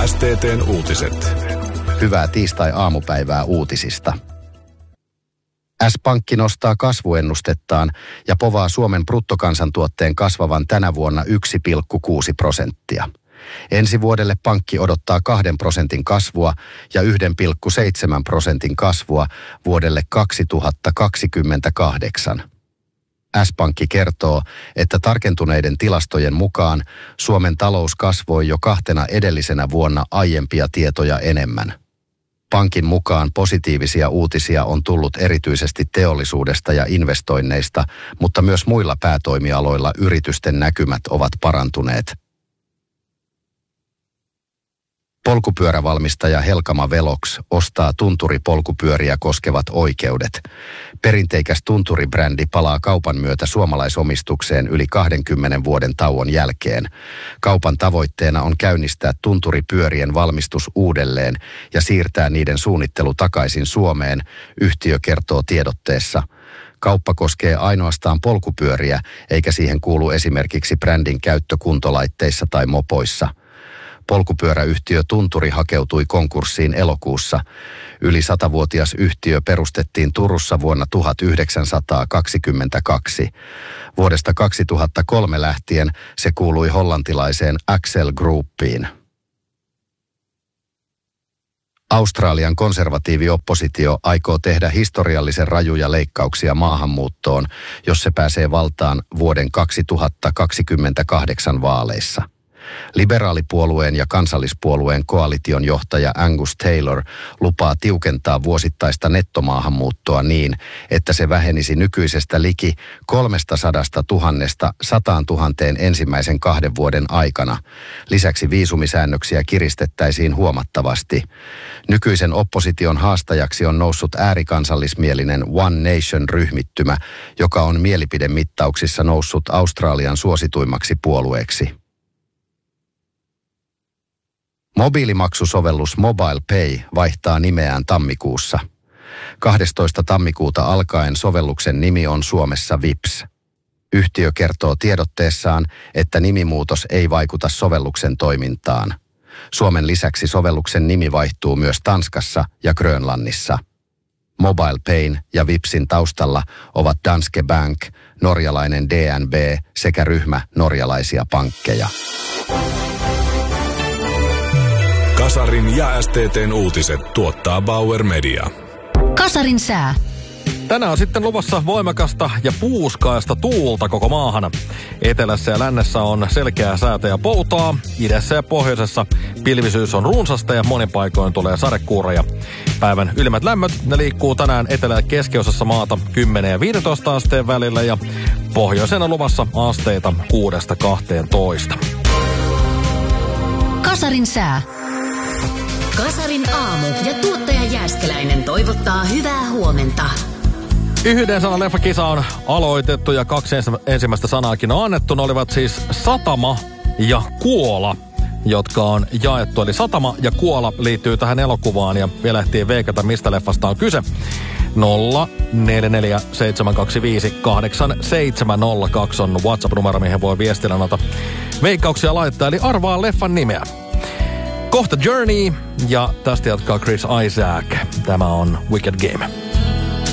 STT:n uutiset. Hyvää tiistai-aamupäivää uutisista. S-pankki nostaa kasvuennustettaan ja povaa Suomen bruttokansantuotteen kasvavan tänä vuonna 1,6%. Ensi vuodelle pankki odottaa 2% kasvua ja 1,7% kasvua vuodelle 2028. S-pankki kertoo, että tarkentuneiden tilastojen mukaan Suomen talous kasvoi jo 2 edellisenä vuonna aiempia tietoja enemmän. Pankin mukaan positiivisia uutisia on tullut erityisesti teollisuudesta ja investoinneista, mutta myös muilla päätoimialoilla yritysten näkymät ovat parantuneet. Polkupyörävalmistaja Helkama Velox ostaa tunturipolkupyöriä koskevat oikeudet. Perinteikäs tunturibrändi palaa kaupan myötä suomalaisomistukseen yli 20 vuoden tauon jälkeen. Kaupan tavoitteena on käynnistää tunturipyörien valmistus uudelleen ja siirtää niiden suunnittelu takaisin Suomeen, yhtiö kertoo tiedotteessa. Kauppa koskee ainoastaan polkupyöriä, eikä siihen kuulu esimerkiksi brändin käyttö kuntolaitteissa tai mopoissa. Polkupyöräyhtiö Tunturi hakeutui konkurssiin elokuussa. Yli 100-vuotias yhtiö perustettiin Turussa vuonna 1922. Vuodesta 2003 lähtien se kuului hollantilaiseen Accel Groupiin. Australian konservatiivioppositio aikoo tehdä historiallisen rajuja leikkauksia maahanmuuttoon, jos se pääsee valtaan vuoden 2028 vaaleissa. Liberaalipuolueen ja kansallispuolueen koalition johtaja Angus Taylor lupaa tiukentaa vuosittaista nettomaahanmuuttoa niin, että se vähenisi nykyisestä liki 300 000 100 000 ensimmäisen 2 vuoden aikana. Lisäksi viisumisäännöksiä kiristettäisiin huomattavasti. Nykyisen opposition haastajaksi on noussut äärikansallismielinen One Nation-ryhmittymä, joka on mielipidemittauksissa noussut Australian suosituimmaksi puolueeksi. Mobiilimaksusovellus Mobile Pay vaihtaa nimeään tammikuussa. 12. tammikuuta alkaen sovelluksen nimi on Suomessa Vips. Yhtiö kertoo tiedotteessaan, että nimimuutos ei vaikuta sovelluksen toimintaan. Suomen lisäksi sovelluksen nimi vaihtuu myös Tanskassa ja Grönlannissa. Mobile Payn ja Vipsin taustalla ovat Danske Bank, norjalainen DNB sekä ryhmä norjalaisia pankkeja. Kasarin ja STT:n uutiset tuottaa Bauer Media. Kasarin sää. Tänään on sitten luvassa voimakasta ja puuskaista tuulta koko maahan. Etelässä ja lännessä on selkeää säätä ja poutaa. Idässä ja pohjoisessa pilvisyys on runsasta ja monin paikoin tulee sadekuuroja. Päivän ylimmät lämmöt, ne liikkuu tänään etelä- ja keskiosassa maata 10 ja 15 asteen välillä ja pohjoisena luvassa asteita 6-12. Kasarin sää. Kasarin aamu ja tuottaja Jääskeläinen toivottaa hyvää huomenta. Yhden sanan leffakisa on aloitettu ja 2 ensimmäistä sanaakin on annettu. Ne olivat siis satama ja kuola, jotka on jaettu. Eli satama ja kuola liittyy tähän elokuvaan ja vielä ehtii veikata, mistä leffasta on kyse. 0447258702 on WhatsApp-numero, mihin voi viestillä noita veikkauksia laittaa. Eli arvaa leffan nimeä. Kohta Journey ja tästä jatkaa Chris Isaac. Tämä on Wicked Game.